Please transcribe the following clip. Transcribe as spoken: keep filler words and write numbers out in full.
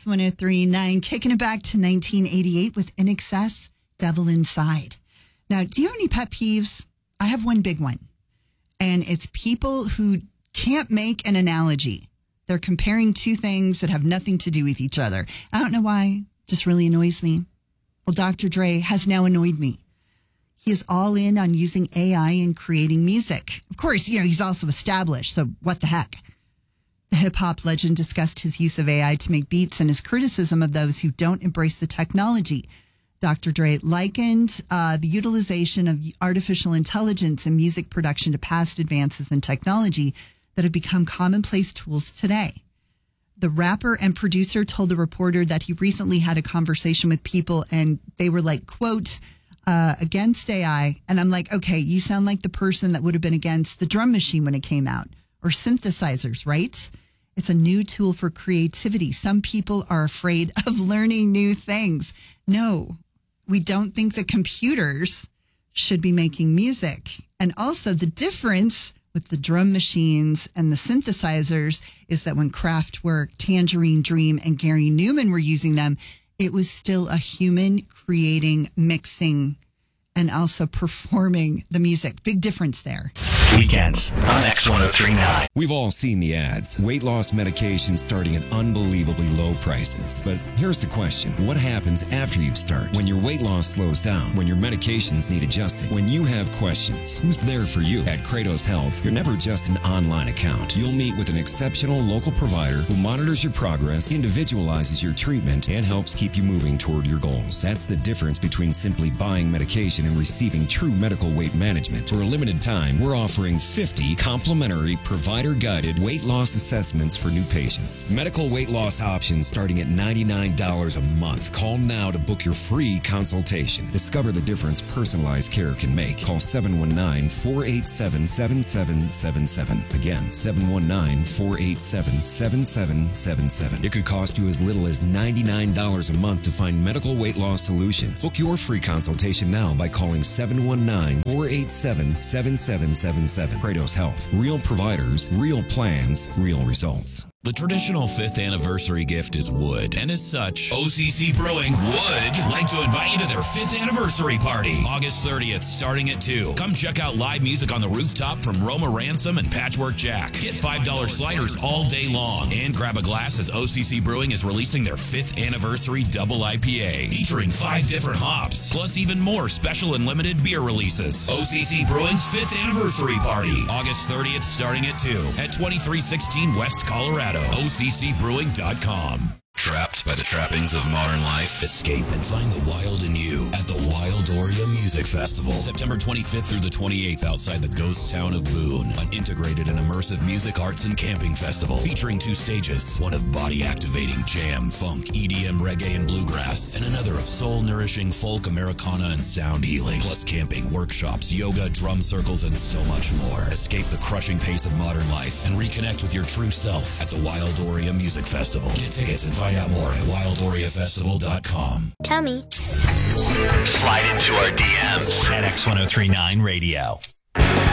X one oh three point nine, kicking it back to nineteen eighty-eight with In Excess, Devil Inside. Now, do you have any pet peeves? I have one big one, and it's people who can't make an analogy. They're comparing two things that have nothing to do with each other. I don't know why. It just really annoys me. Well, Doctor Dre has now annoyed me. He is all in on using A I in creating music. Of course, you know, he's also established, so what the heck? The hip-hop legend discussed his use of A I to make beats and his criticism of those who don't embrace the technology. Doctor Dre likened uh, the utilization of artificial intelligence in music production to past advances in technology that have become commonplace tools today. The rapper and producer told the reporter that he recently had a conversation with people and they were like, quote, uh, against A I. And I'm like, okay, you sound like the person that would have been against the drum machine when it came out, or synthesizers, right? It's a new tool for creativity. Some people are afraid of learning new things. No, we don't think that computers should be making music. And also the difference with the drum machines and the synthesizers is that when Kraftwerk, Tangerine Dream, and Gary Newman were using them, it was still a human creating, mixing, and also performing the music. Big difference there. Weekends on X one oh three point nine. We've all seen the ads. Weight loss medications starting at unbelievably low prices. But here's the question. What happens after you start? When your weight loss slows down? When your medications need adjusting? When you have questions? Who's there for you? At Kratos Health, you're never just an online account. You'll meet with an exceptional local provider who monitors your progress, individualizes your treatment, and helps keep you moving toward your goals. That's the difference between simply buying medication and receiving true medical weight management. For a limited time, we're offering fifty complimentary provider-guided weight loss assessments for new patients. Medical weight loss options starting at ninety-nine dollars a month. Call now to book your free consultation. Discover the difference personalized care can make. Call seven one nine, four eight seven, seven seven seven seven. Again, seven one nine, four eight seven, seven seven seven seven. It could cost you as little as ninety-nine dollars a month to find medical weight loss solutions. Book your free consultation now by calling seven one nine, four eight seven, seven seven seven seven. Kratos Health. Real providers, real plans, real results. The traditional fifth anniversary gift is wood, and as such, O C C Brewing would like to invite you to their fifth anniversary party, August thirtieth, starting at two. Come check out live music on the rooftop from Roma Ransom and Patchwork Jack. Get five dollar sliders all day long, and grab a glass as O C C Brewing is releasing their fifth anniversary double I P A, featuring five different hops, plus even more special and limited beer releases. O C C Brewing's fifth anniversary party, August thirtieth, starting at two, at twenty-three sixteen West Colorado. O C C brewing dot com. Trapped by the trappings of modern life? Escape and find the wild in you at the Wildoria Music Festival. September twenty-fifth through the twenty-eighth outside the ghost town of Boone. An integrated and immersive music, arts, and camping festival featuring two stages. One of body-activating jam, funk, E D M, reggae, and bluegrass. And another of soul-nourishing folk, Americana, and sound healing. Plus camping, workshops, yoga, drum circles, and so much more. Escape the crushing pace of modern life and reconnect with your true self at the Wildoria Music Festival. Get tickets and find out more at wildoria festival dot com. Tummy. Slide into our D Ms at X one oh three point nine Radio.